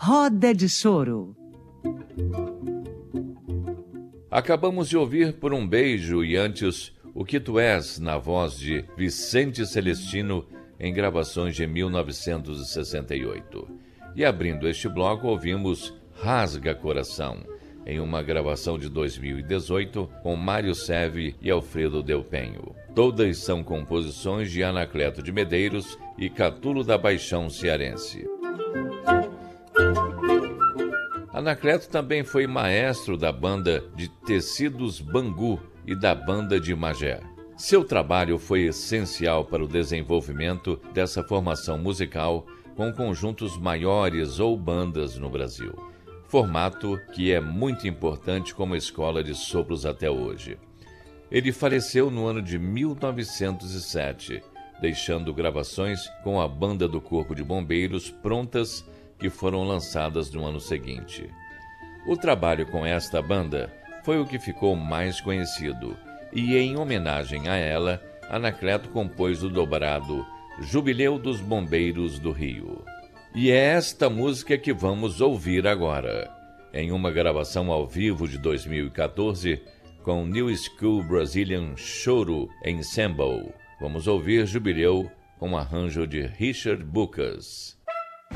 Roda de Choro. Acabamos de ouvir Por um Beijo e antes O Que Tu És, na voz de Vicente Celestino, em gravações de 1968. E abrindo este bloco, ouvimos Rasga Coração, em uma gravação de 2018 com Mário Seve e Alfredo Del Penho. Todas são composições de Anacleto de Medeiros e Catulo da Paixão cearense. Anacleto também foi maestro da banda de Tecidos Bangu e da banda de Magé. Seu trabalho foi essencial para o desenvolvimento dessa formação musical com conjuntos maiores ou bandas no Brasil. Formato que é muito importante como escola de sopros até hoje. Ele faleceu no ano de 1907, deixando gravações com a Banda do Corpo de Bombeiros prontas que foram lançadas no ano seguinte. O trabalho com esta banda foi o que ficou mais conhecido, e em homenagem a ela, Anacleto compôs o dobrado Jubileu dos Bombeiros do Rio. E é esta música que vamos ouvir agora, em uma gravação ao vivo de 2014, com New School Brazilian Choro Ensemble. Vamos ouvir Jubileu com arranjo de Richard Bucas.